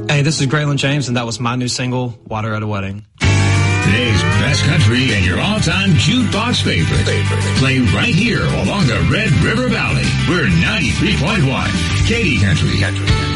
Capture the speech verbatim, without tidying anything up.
Hey, this is Graylin James, and that was my new single, Water at a Wedding. Today's best country and your all-time jukebox favorite. favorite. Play right here along the Red River Valley. We're ninety-three point one. Katy Country. Country.